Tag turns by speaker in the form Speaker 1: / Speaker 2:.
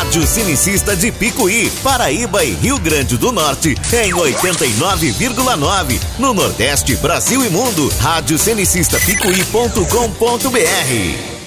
Speaker 1: Rádio Cinicista de Picuí, Paraíba e Rio Grande do Norte, em 89,9. No Nordeste, Brasil e Mundo, radiocinicista picuí.com.br.